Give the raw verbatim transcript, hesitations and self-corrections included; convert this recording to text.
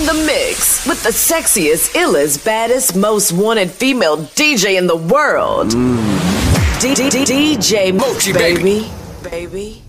the mix with the sexiest, illest, baddest, most wanted female D J in the world. Mm. D- D- D- DJ Mochi, baby. Baby. baby.